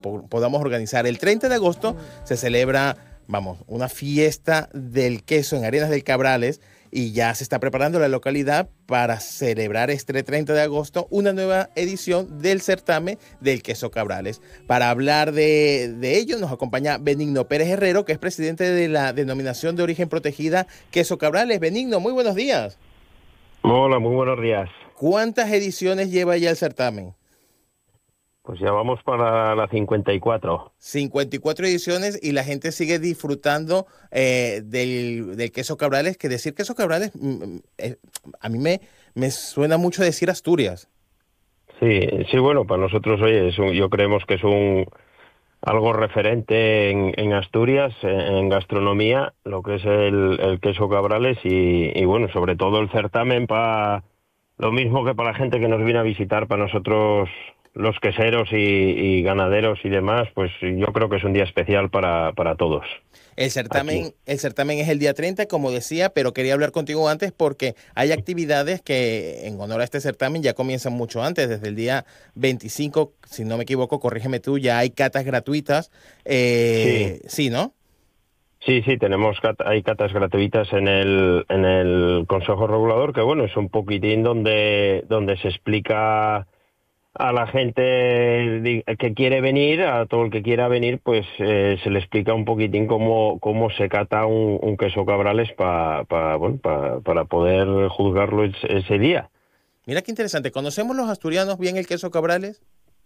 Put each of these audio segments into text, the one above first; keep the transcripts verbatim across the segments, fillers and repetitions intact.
podamos organizar. El treinta de agosto se celebra, vamos, una fiesta del queso en Arenas del Cabrales y ya se está preparando la localidad para celebrar este treinta de agosto una nueva edición del certamen del queso Cabrales. Para hablar de, de ello nos acompaña Benigno Pérez Herrero, que es presidente de la Denominación de Origen Protegida Queso Cabrales. Benigno, muy buenos días. Hola, muy buenos días. ¿Cuántas ediciones lleva ya el certamen? Pues ya vamos para la cincuenta y cuatro. cincuenta y cuatro ediciones y la gente sigue disfrutando eh, del, del queso Cabrales, que decir queso Cabrales, mm, eh, a mí me, me suena mucho decir Asturias. Sí, sí, bueno, para nosotros, oye, es un, yo creemos que es un algo referente en, en Asturias, en, en gastronomía, lo que es el, el queso Cabrales y, y bueno, sobre todo el certamen para lo mismo que para la gente que nos viene a visitar, para nosotros los queseros y, y ganaderos y demás, pues yo creo que es un día especial para, para todos. El certamen, el certamen es el día treinta, como decía, pero quería hablar contigo antes porque hay actividades que en honor a este certamen ya comienzan mucho antes, desde el día veinticinco, si no me equivoco, corrígeme tú, ya hay catas gratuitas. Eh, sí. sí, ¿no? Sí, sí, tenemos cat- hay catas gratuitas en el en el Consejo Regulador, que bueno, es un poquitín donde donde se explica a la gente que quiere venir, a todo el que quiera venir, pues eh, se le explica un poquitín cómo cómo se cata un, un queso Cabrales para pa, bueno, pa, para poder juzgarlo ese, ese día. Mira qué interesante. ¿Conocemos los asturianos bien el queso Cabrales?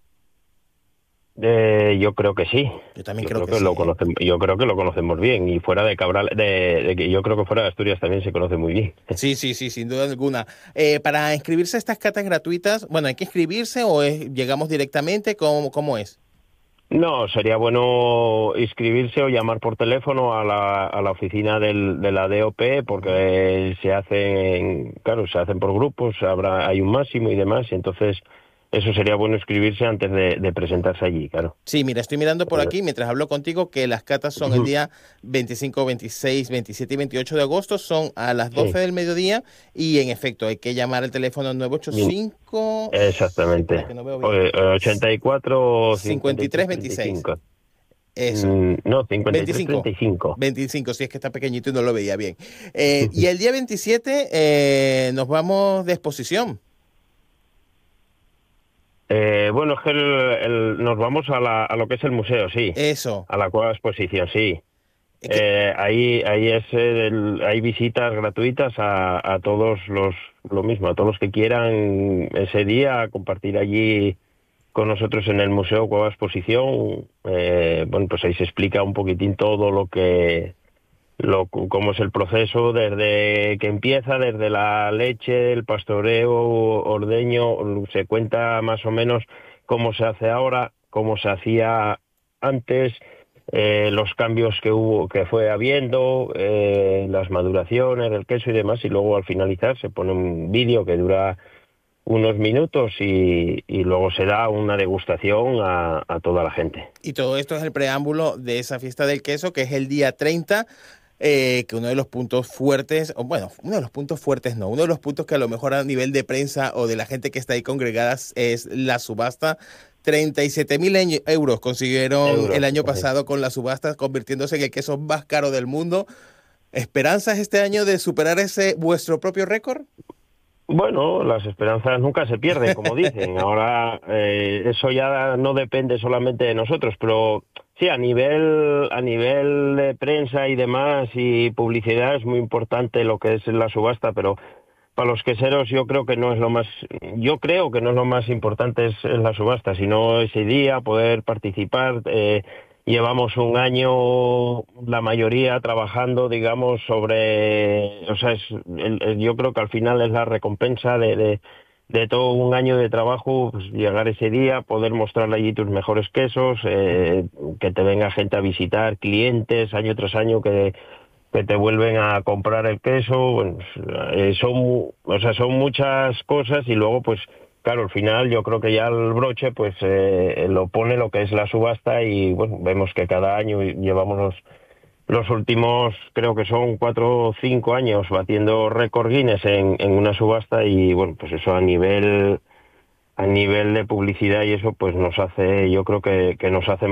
Eh, yo creo que sí. Yo también yo creo, creo que, que sí. lo ¿eh? conocemos, yo creo que lo conocemos bien y fuera de Cabral, de, de que yo creo que fuera de Asturias también se conoce muy bien. Sí, sí, sí, sin duda alguna. Eh, para inscribirse a estas catas gratuitas, bueno, ¿hay que inscribirse o es, llegamos directamente? ¿Cómo, cómo es? No, sería bueno inscribirse o llamar por teléfono a la, a la oficina del, de la D O P porque se hacen, claro, se hacen por grupos, habrá, hay un máximo y demás, y entonces eso sería bueno inscribirse antes de, de presentarse allí, claro. Sí, mira, estoy mirando por aquí mientras hablo contigo que las catas son el día veinticinco, veintiséis, veintisiete y veintiocho de agosto, son a las doce Sí. del mediodía y en efecto hay que llamar al teléfono nueve ocho cinco, Exactamente. que no veo bien, ochenta y cuatro, cincuenta cincuenta y y tres, tres, treinta y veintiséis. cinco. Eso. Mm, no, cincuenta y tres, veinticinco. treinta y cinco. veinticinco, si es que está pequeñito y no lo veía bien. Eh, y el día veintisiete eh, nos vamos de exposición. Eh, bueno, es que el, el, nos vamos a, la, a lo que es el museo, sí. Eso. A la cueva exposición, sí. Es que... Eh, ahí ahí es el, hay visitas gratuitas a, a todos los, lo mismo, a todos los que quieran ese día compartir allí con nosotros en el Museo Cueva Exposición. Eh, bueno, pues ahí se explica un poquitín todo lo que... Lo, cómo es el proceso desde que empieza, desde la leche, el pastoreo, ordeño, se cuenta más o menos cómo se hace ahora, cómo se hacía antes, eh, los cambios que hubo, que fue habiendo, eh, las maduraciones, el queso y demás, y luego al finalizar se pone un vídeo que dura unos minutos y, y luego se da una degustación a, a toda la gente. Y todo esto es el preámbulo de esa fiesta del queso, que es el día treinta. Eh, que uno de los puntos fuertes, o bueno, uno de los puntos fuertes no, uno de los puntos que a lo mejor a nivel de prensa o de la gente que está ahí congregada es la subasta. treinta y siete mil euros consiguieron Euros, el año sí. pasado con la subasta, convirtiéndose en el queso más caro del mundo. ¿Esperanzas este año de superar ese vuestro propio récord? Bueno, las esperanzas nunca se pierden, como dicen. Ahora, eh, eso ya no depende solamente de nosotros, pero sí, a nivel a nivel de prensa y demás y publicidad es muy importante lo que es la subasta, pero para los queseros yo creo que no es lo más, yo creo que no es lo más importante es, es la subasta, sino ese día poder participar. Eh, Llevamos un año, la mayoría, trabajando, digamos, sobre... O sea, es, el, el, yo creo que al final es la recompensa de, de, de todo un año de trabajo, pues, llegar ese día, poder mostrarle allí tus mejores quesos, eh, que te venga gente a visitar, clientes, año tras año, que, que te vuelven a comprar el queso. Bueno, eh, son, o sea, son muchas cosas y luego, pues... Claro, al final yo creo que ya el broche pues eh, lo pone lo que es la subasta y bueno, vemos que cada año llevamos los, los últimos, creo que son cuatro o cinco años batiendo récord Guinness en, en una subasta y bueno, pues eso a nivel a nivel de publicidad y eso pues nos hace, yo creo que, que nos hace